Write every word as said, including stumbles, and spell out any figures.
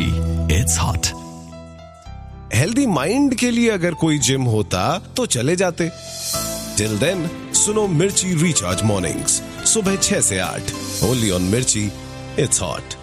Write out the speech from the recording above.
मिर्ची, it's hot. Healthy mind के लिए अगर कोई जिम होता तो चले जाते। टिल देन सुनो मिर्ची रिचार्ज मॉर्निंग्स सुबह छह से आठ, ओनली ऑन मिर्ची, इट्स हॉट।